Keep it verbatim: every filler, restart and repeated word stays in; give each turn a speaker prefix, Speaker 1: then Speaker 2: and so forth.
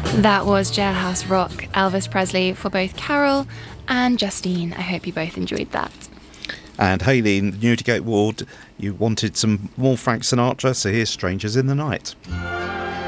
Speaker 1: That was Jailhouse Rock, Elvis Presley, for both Carol and Justine. I hope you both enjoyed that.
Speaker 2: And Hayley, in Newdigate Ward, you wanted some more Frank Sinatra, so here's Strangers in the Night.